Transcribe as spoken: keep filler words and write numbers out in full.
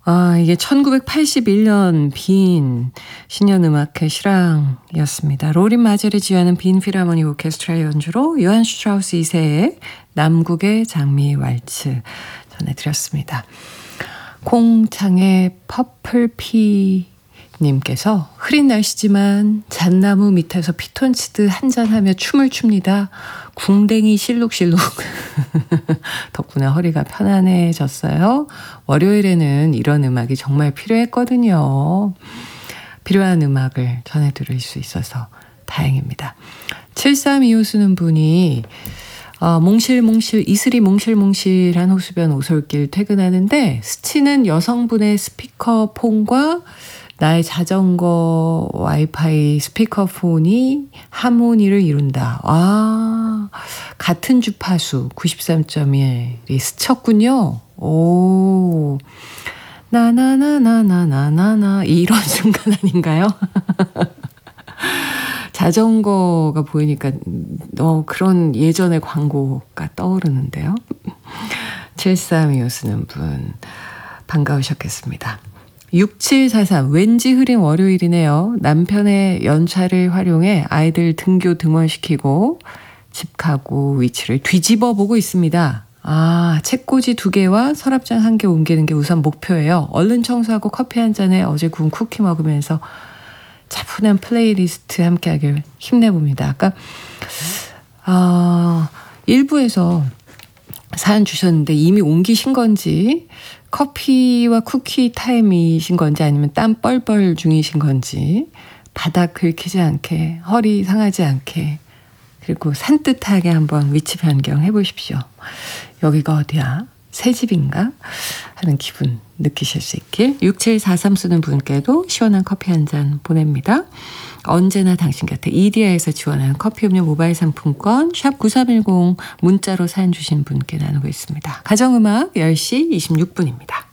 아, 이게 천구백팔십일 년 빈 신년음악회 실황이었습니다. 로린 마젤이 지휘하는 빈 필하모닉 오케스트라 연주로 요한 슈트라우스 이 세의 남국의 장미 왈츠 전해드렸습니다. 콩창의 퍼플피 님께서 흐린 날씨지만 잣나무 밑에서 피톤치드 한잔하며 춤을 춥니다. 궁뎅이 실룩실룩. 덕분에 허리가 편안해졌어요. 월요일에는 이런 음악이 정말 필요했거든요. 필요한 음악을 전해드릴 수 있어서 다행입니다. 칠삼이오 쓰는 분이 어, 몽실몽실 이슬이 몽실몽실한 호수변 오솔길 퇴근하는데 스치는 여성분의 스피커폰과 나의 자전거 와이파이 스피커폰이 하모니를 이룬다. 아, 같은 주파수 구십삼 점 일이 스쳤군요. 오, 나나나나나나나나 이런 순간 아닌가요? 자전거가 보이니까 어, 그런 예전의 광고가 떠오르는데요. 칠삼이오 쓰는 분 반가우셨겠습니다. 육칠사삼 왠지 흐린 월요일이네요. 남편의 연차를 활용해 아이들 등교 등원시키고 집 가구 위치를 뒤집어 보고 있습니다. 아, 책꽂이 두 개와 서랍장 한 개 옮기는 게 우선 목표예요. 얼른 청소하고 커피 한 잔에 어제 구운 쿠키 먹으면서 차분한 플레이리스트 함께하길 힘내봅니다. 아까 아, 일부에서 사연 주셨는데 이미 옮기신 건지 커피와 쿠키 타임이신 건지 아니면 땀 뻘뻘 중이신 건지 바닥 긁히지 않게 허리 상하지 않게 그리고 산뜻하게 한번 위치 변경 해보십시오. 여기가 어디야? 새 집인가? 하는 기분 느끼실 수 있길. 육칠사삼 쓰는 분께도 시원한 커피 한 잔 보냅니다. 언제나 당신 곁에 이디야에서 지원하는 커피 음료 모바일 상품권 샵 구삼일공 문자로 사연 주신 분께 나누고 있습니다. 가정음악 열 시 이십육 분입니다.